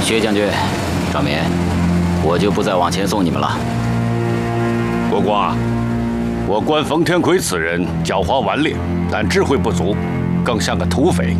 薛将军，张敏，我就不再往前送你们了。 国公啊，我观冯天魁此人狡猾顽劣，但智慧不足，更像个土匪。